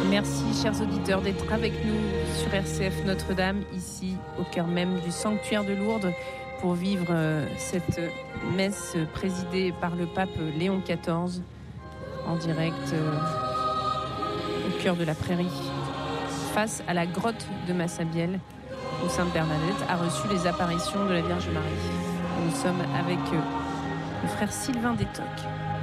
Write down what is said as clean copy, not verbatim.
Merci, chers auditeurs, d'être avec nous sur RCF Notre-Dame, ici au cœur même du sanctuaire de Lourdes, pour vivre cette messe présidée par le pape Léon XIV, en direct au cœur de la prairie, face à la grotte de Massabielle, où Sainte Bernadette a reçu les apparitions de la Vierge Marie. Nous sommes avec le frère Sylvain Détoc.